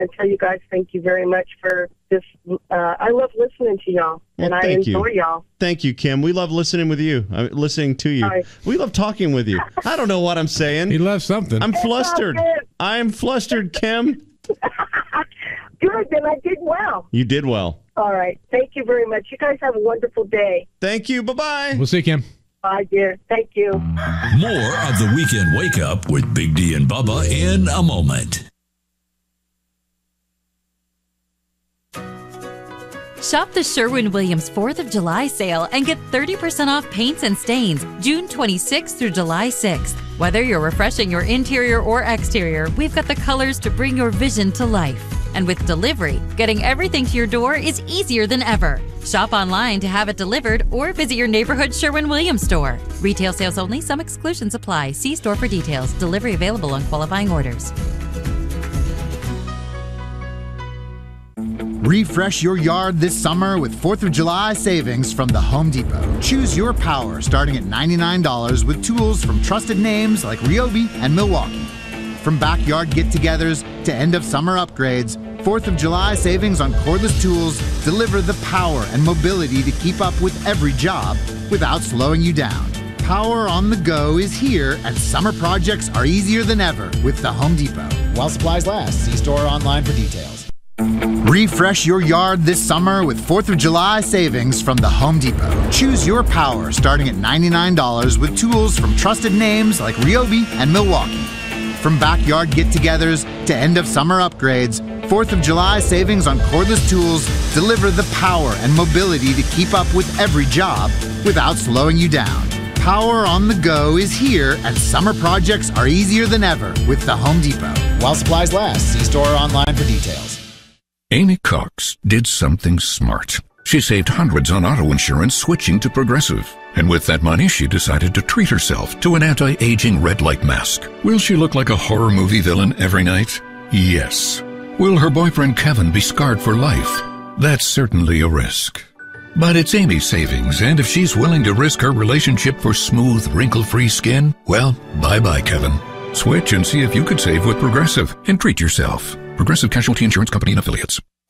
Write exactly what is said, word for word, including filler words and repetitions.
and tell you guys thank you very much for this. Uh, I love listening to y'all, well, and I enjoy you. y'all. Thank you, Kim. We love listening with you, uh, listening to you. Right. We love talking with you. I don't know what I'm saying. He loves something. I'm flustered. I'm flustered, Kim. Good, then I did well. You did well. All right. Thank you very much. You guys have a wonderful day. Thank you. Bye-bye. We'll see you, Kim. Bye, dear. Thank you. More of the Weekend Wake Up with Big D and Bubba in a moment. Shop the Sherwin-Williams fourth of July sale and get thirty percent off paints and stains June twenty-sixth through July sixth. Whether you're refreshing your interior or exterior, we've got the colors to bring your vision to life. And with delivery, getting everything to your door is easier than ever. Shop online to have it delivered or visit your neighborhood Sherwin-Williams store. Retail sales only. Some exclusions apply. See store for details. Delivery available on qualifying orders. Refresh your yard this summer with fourth of July savings from the Home Depot. Choose your power starting at ninety-nine dollars with tools from trusted names like Ryobi and Milwaukee. From backyard get-togethers to end-of-summer upgrades, fourth of July savings on cordless tools deliver the power and mobility to keep up with every job without slowing you down. Power on the go is here, and summer projects are easier than ever with the Home Depot. While supplies last, see store or online for details. Refresh your yard this summer with fourth of July savings from the Home Depot. Choose your power starting at ninety-nine dollars with tools from trusted names like Ryobi and Milwaukee. From backyard get-togethers to end-of-summer upgrades, fourth of July savings on cordless tools deliver the power and mobility to keep up with every job without slowing you down. Power on the go is here, and summer projects are easier than ever with the Home Depot. While supplies last, see store or online for details. Amy Cox did something smart. She saved hundreds on auto insurance switching to Progressive. And with that money, she decided to treat herself to an anti-aging red light mask. Will she look like a horror movie villain every night? Yes. Will her boyfriend Kevin be scarred for life? That's certainly a risk. But it's Amy's savings, and if she's willing to risk her relationship for smooth, wrinkle-free skin, well, bye-bye, Kevin. Switch and see if you could save with Progressive and treat yourself. Progressive Casualty Insurance Company and Affiliates.